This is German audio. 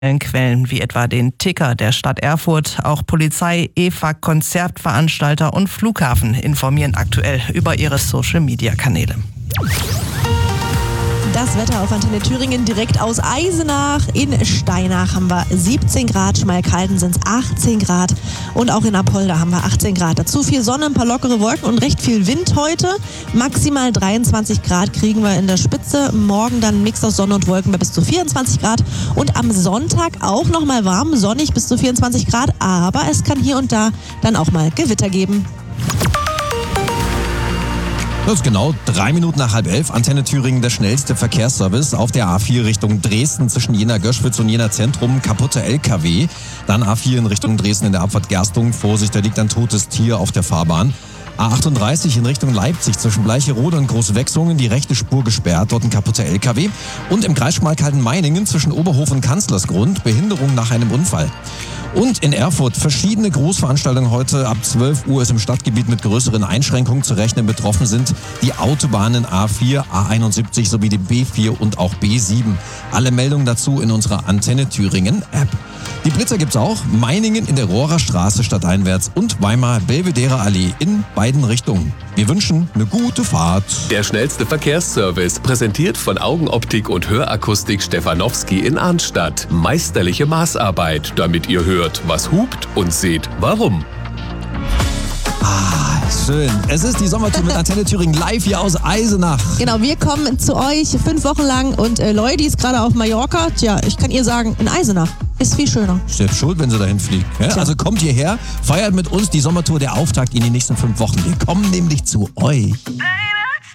Quellen wie etwa den Ticker der Stadt Erfurt, auch Polizei, EFAG, Konzertveranstalter und Flughafen informieren aktuell über ihre Social-Media-Kanäle. Das Wetter auf Antenne Thüringen direkt aus Eisenach. In Steinach haben wir 17 Grad, Schmalkalden sind es 18 Grad und auch in Apolda haben wir 18 Grad. Dazu viel Sonne, ein paar lockere Wolken und recht viel Wind heute. Maximal 23 Grad kriegen wir in der Spitze. Morgen dann ein Mix aus Sonne und Wolken bei bis zu 24 Grad. Und am Sonntag auch nochmal warm, sonnig bis zu 24 Grad. Aber es kann hier und da dann auch mal Gewitter geben. Das ist genau 3 Minuten nach 10:30. Antenne Thüringen, der schnellste Verkehrsservice auf der A4 Richtung Dresden zwischen Jena-Göschwitz und Jena-Zentrum. Kaputter LKW. Dann A4 in Richtung Dresden in der Abfahrt Gerstung. Vorsicht, da liegt ein totes Tier auf der Fahrbahn. A38 in Richtung Leipzig zwischen Bleicherode und Großwechsungen, die rechte Spur gesperrt, dort ein kaputter LKW. Und im Kreis Schmalkalden-Meiningen zwischen Oberhof und Kanzlersgrund, Behinderung nach einem Unfall. Und in Erfurt verschiedene Großveranstaltungen heute. Ab 12 Uhr ist im Stadtgebiet mit größeren Einschränkungen zu rechnen. Betroffen sind die Autobahnen A4, A71 sowie die B4 und auch B7. Alle Meldungen dazu in unserer Antenne Thüringen App. Die Blitzer gibt's auch. Meiningen in der Rohrer Straße stadteinwärts und Weimar-Belvedere Allee in beiden Richtungen. Wir wünschen eine gute Fahrt. Der schnellste Verkehrsservice, präsentiert von Augenoptik und Hörakustik Stefanowski in Arnstadt. Meisterliche Maßarbeit, damit ihr hört, was hupt und seht, warum. Schön. Es ist die Sommertour mit Antenne Thüringen live hier aus Eisenach. Genau, wir kommen zu euch 5 Wochen lang und Leute, ist gerade auf Mallorca. Tja, ich kann ihr sagen, in Eisenach ist viel schöner. Selbst schuld, wenn sie dahin fliegt. Ja? Also kommt hierher, feiert mit uns die Sommertour, der Auftakt in die nächsten 5 Wochen. Wir kommen nämlich zu euch.